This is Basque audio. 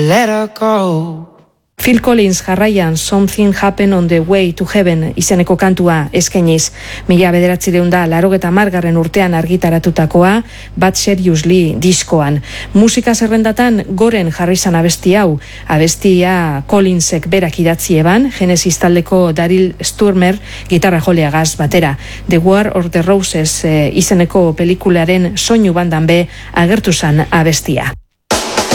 Let her go. Phil Collins jarraian Something Happened on the Way to Heaven izeneko kantua eskainiz. 1980 urtean argitaratutakoa Bad Seriously diskoan. Musika zerrendatan goren jarri zan abesti hau. Abestia Collinsek berak idatzi eban, Genesis taldeko Daryl Stuermer gitarra joleagaz batera. The War of the Roses izeneko pelikularen soinu bandan be agertu zan abestia.